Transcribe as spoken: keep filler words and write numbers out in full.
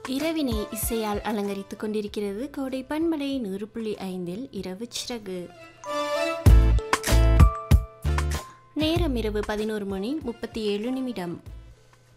இரவினை இசையால் அலங்கரித்துக் கொண்டிருக்கிறது கோடை பண்பலை நூறு புள்ளி ஐந்தில் இரவு சிறகு. நேரம் இரவு பதினோரு மணி முப்பத்தி ஏழு நிமிடம்.